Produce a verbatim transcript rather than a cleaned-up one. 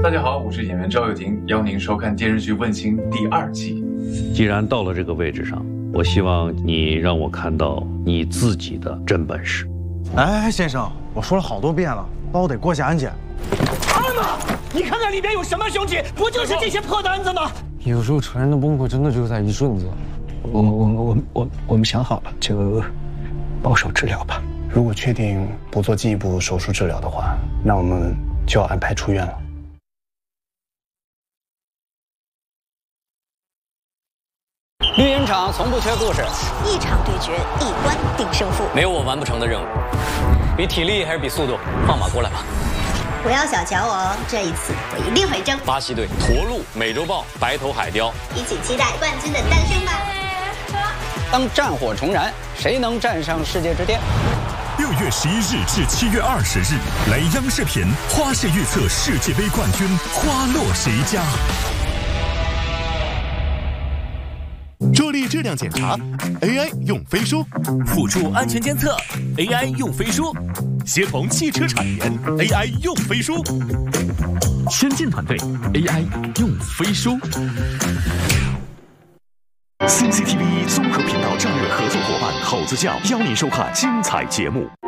大家好，我是演员赵又廷，邀您收看电视剧《问心》第二季。 既然到了这个位置上，我希望你让我看到你自己的真本事。 哎，先生，我说了好多遍了，包得过下安检。 阿玛，你看看里边有什么凶器？不就是这些破单子吗？ 有时候成人的崩溃真的就在一瞬间。 我我我我我们想好了，就保守治疗吧。如果确定不做进一步手术治疗的话，那我们就要安排出院了。 绿茵场从不缺故事， 一场对决，一关定胜负。 没有我完不成的任务。比体力还是比速度？放马过来吧！ 不要小瞧我哦，这一次我一定会争。 巴西队、驼鹿、美洲豹、白头海雕， 一起期待冠军的诞生吧！ 当战火重燃，谁能站上世界之巅？ 六月十一日至七月二十日，来央视频花式预测世界杯冠军花落谁家？ 助力质量检查 ，A I 用飞书；辅助安全监测 ，A I 用飞书；协同汽车产研 ，A I 用飞书； 先进团队 A I 用飞书。C C T V 综合频道战略合作伙伴猴子酱邀您收看精彩节目。